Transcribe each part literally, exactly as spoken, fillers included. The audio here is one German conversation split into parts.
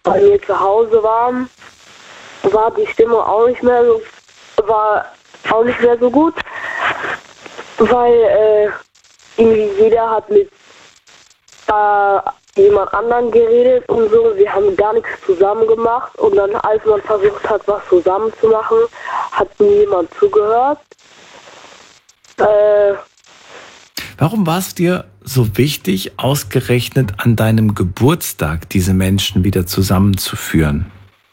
bei mir zu Hause waren, war die Stimmung auch nicht mehr so, war auch nicht mehr so gut, weil äh, irgendwie jeder hat mit äh, jemand anderen geredet und so. Wir haben gar nichts zusammen gemacht und dann, als man versucht hat, was zusammen zu machen, hat niemand zugehört. Äh, Warum war es dir so wichtig, ausgerechnet an deinem Geburtstag diese Menschen wieder zusammenzuführen?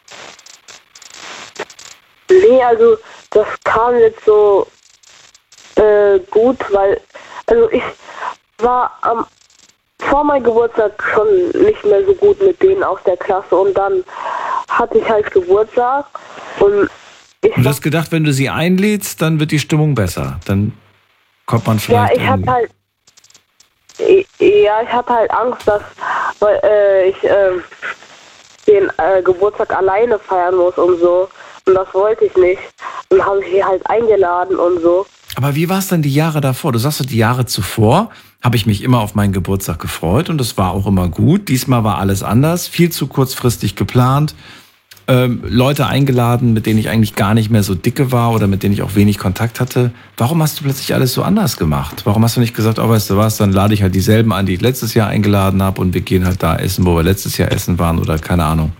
Nee, also das kam jetzt so äh, gut, weil also ich war am vor meinem Geburtstag schon nicht mehr so gut mit denen aus der Klasse und dann hatte ich halt Geburtstag und ich Du hast gedacht, wenn du sie einlädst, dann wird die Stimmung besser. Dann kommt man ja, vielleicht ich hatte in... halt ja, ich hatte halt Angst, dass weil, äh, ich äh, den äh, Geburtstag alleine feiern muss und so. Und das wollte ich nicht. Und dann habe ich sie halt eingeladen und so. Aber wie war es denn die Jahre davor? Du sagst, die Jahre zuvor habe ich mich immer auf meinen Geburtstag gefreut und das war auch immer gut. Diesmal war alles anders, viel zu kurzfristig geplant. Ähm, Leute eingeladen, mit denen ich eigentlich gar nicht mehr so dicke war oder mit denen ich auch wenig Kontakt hatte. Warum hast du plötzlich alles so anders gemacht? Warum hast du nicht gesagt, oh, weißt du was, dann lade ich halt dieselben an, die ich letztes Jahr eingeladen habe und wir gehen halt da essen, wo wir letztes Jahr essen waren oder keine Ahnung.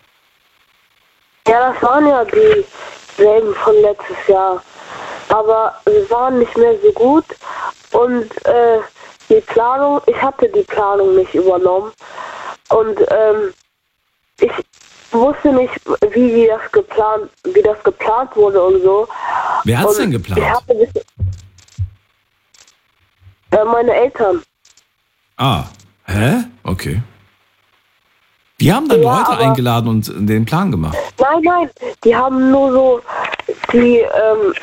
Ja, das waren ja dieselben von letztes Jahr. Aber wir waren nicht mehr so gut und äh, die Planung, ich hatte die Planung nicht übernommen und ähm, ich wusste nicht, wie, wie das geplant, wie das geplant wurde und so. Wer hat's und denn geplant? Ich hatte bisschen, äh, meine Eltern. Ah, hä? Okay. Die haben dann Ja, Leute aber- eingeladen und den Plan gemacht. Nein, nein, die haben nur so die ähm,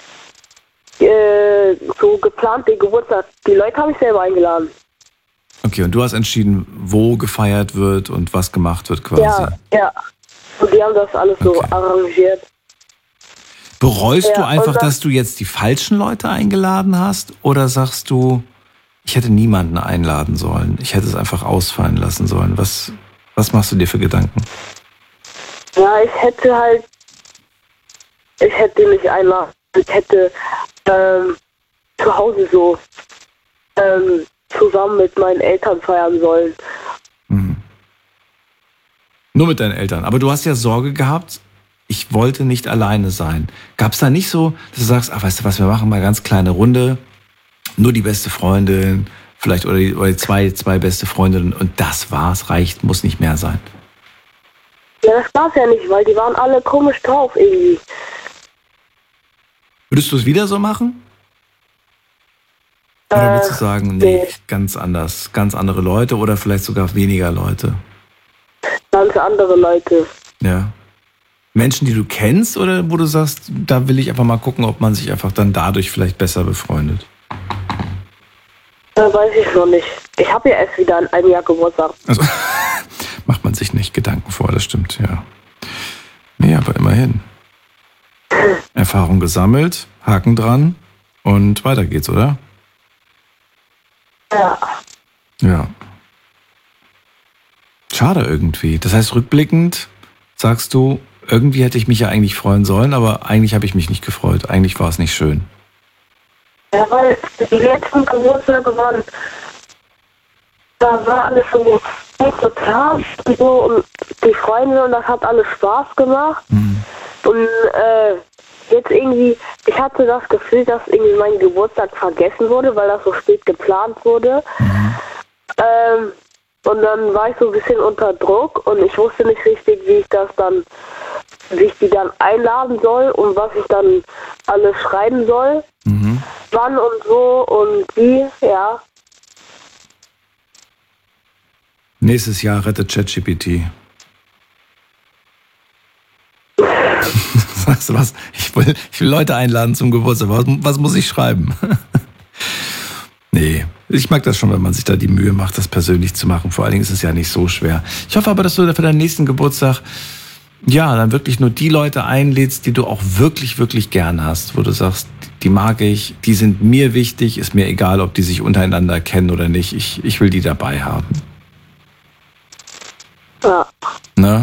äh, so geplant den Geburtstag. Die Leute habe ich selber eingeladen. Okay, und du hast entschieden, wo gefeiert wird und was gemacht wird quasi. Ja, ja. Und die haben das alles so Okay. arrangiert. Bereust Ja, du und einfach, dann- dass du jetzt die falschen Leute eingeladen hast? Oder sagst du, ich hätte niemanden einladen sollen, ich hätte es einfach ausfallen lassen sollen? Was, was machst du dir für Gedanken? Ja, ich hätte halt, ich hätte nicht einladen, ich hätte ähm, zu Hause so ähm, zusammen mit meinen Eltern feiern sollen. Mhm. Nur mit deinen Eltern. Aber du hast ja Sorge gehabt, ich wollte nicht alleine sein. Gab es da nicht so, dass du sagst, ach, weißt du was, wir machen mal ganz kleine Runde, nur die beste Freundin, vielleicht oder, die, oder die zwei, zwei beste Freundinnen und das war's, reicht, muss nicht mehr sein. Ja, das war's ja nicht, weil die waren alle komisch drauf irgendwie. Würdest du es wieder so machen? Oder würdest du sagen, nee, nee. ganz anders, ganz andere Leute oder vielleicht sogar weniger Leute? Ganz andere Leute. Ja. Menschen, die du kennst oder wo du sagst, da will ich einfach mal gucken, ob man sich einfach dann dadurch vielleicht besser befreundet? Da weiß ich noch nicht. Ich habe ja erst wieder in einem Jahr Geburtstag. Also macht man sich nicht Gedanken vor, das stimmt, ja. Nee, aber immerhin. Erfahrung gesammelt, Haken dran und weiter geht's, oder? Ja. Ja. Schade irgendwie. Das heißt, rückblickend sagst du, irgendwie hätte ich mich ja eigentlich freuen sollen, aber eigentlich habe ich mich nicht gefreut. Eigentlich war es nicht schön. Ja, weil die letzten Geburtstage waren, da war alles so nicht so klar, so und die Freunde und das hat alles Spaß gemacht. Mhm. Und äh, jetzt irgendwie, ich hatte das Gefühl, dass irgendwie mein Geburtstag vergessen wurde, weil das so spät geplant wurde. Mhm. Ähm, und dann war ich so ein bisschen unter Druck und ich wusste nicht richtig, wie ich das dann, wie ich die dann einladen soll und was ich dann alles schreiben soll. Mhm. Wann und so und wie, ja. Nächstes Jahr rettet ChatGPT. Weißt du was? Ich will, ich will Leute einladen zum Geburtstag. Was, was muss ich schreiben? Nee, ich mag das schon, wenn man sich da die Mühe macht, das persönlich zu machen. Vor allen Dingen ist es ja nicht so schwer. Ich hoffe aber, dass du für deinen nächsten Geburtstag ja dann wirklich nur die Leute einlädst, die du auch wirklich, wirklich gern hast. Wo du sagst, die mag ich, die sind mir wichtig, ist mir egal, ob die sich untereinander kennen oder nicht. Ich, ich will die dabei haben. Ja. Ne?